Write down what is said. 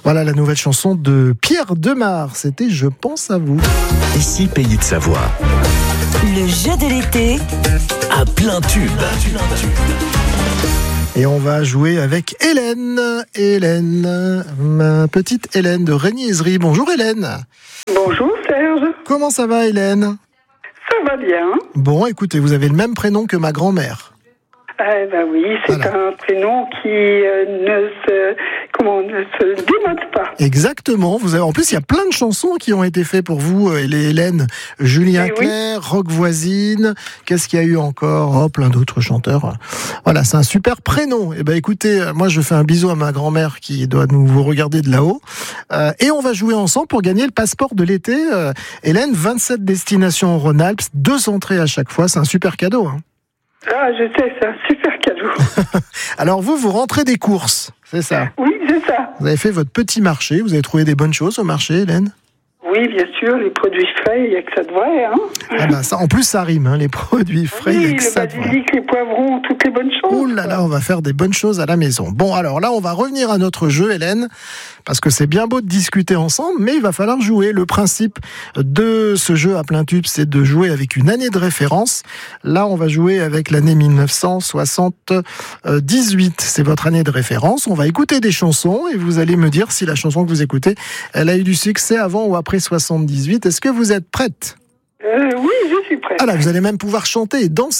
Voilà la nouvelle chanson de Pierre Demar. C'était Je pense à vous. Ici, Pays de Savoie. Le jeu de l'été. À plein tube. Et on va jouer avec Hélène. Hélène, ma petite Hélène de Régniézerie. Bonjour Hélène. Bonjour Serge, Comment ça va Hélène? ça va bien? Bon, écoutez, vous avez le même prénom que ma grand-mère. Eh ben oui, c'est Voilà. un prénom qui ne se démode pas. Exactement. Vous avez, en plus, il y a plein de chansons qui ont été faites pour vous, les Hélène. Julien Eh oui. Clerc, Rock Voisine. Qu'est-ce qu'il y a eu encore? Oh, plein d'autres chanteurs. Voilà, c'est un super prénom. Eh ben, écoutez, moi, je fais un bisou à ma grand-mère qui doit vous regarder de là-haut. Et on va jouer ensemble pour gagner le passeport de l'été. Hélène, 27 destinations en Rhône-Alpes, 2 entrées à chaque fois. C'est un super cadeau, hein. Ah, je sais, c'est un super cadeau. Alors vous rentrez des courses, c'est ça? Oui, c'est ça. Vous avez fait votre petit marché, vous avez trouvé des bonnes choses au marché, Hélène? Oui, bien sûr, les produits frais, il n'y a que ça de vrai. Hein. Ah ben ça, en plus ça rime, hein, les produits frais, il y a Oui, que le ça de vrai. basilic, les poivrons, toutes les bonnes choses. Oh là là, on va faire des bonnes choses à la maison. Bon, alors là, on va revenir à notre jeu, Hélène, parce que c'est bien beau de discuter ensemble, mais il va falloir jouer. Le principe de ce jeu à plein tube, c'est de jouer avec une année de référence. Là, on va jouer avec l'année 1978. C'est votre année de référence. On va écouter des chansons et vous allez me dire si la chanson que vous écoutez, elle a eu du succès avant ou après 78. Est-ce que vous êtes prête? Oui, je suis prête. Ah là, vous allez même pouvoir chanter et danser.